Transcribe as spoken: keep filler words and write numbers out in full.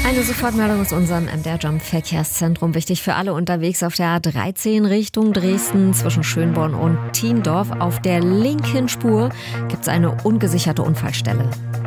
Eine Sofortmeldung aus unserem M D R-Jump Verkehrszentrum. Wichtig für alle unterwegs auf der A dreizehn Richtung Dresden zwischen Schönborn und Thiendorf. Auf der linken Spur gibt es eine ungesicherte Unfallstelle.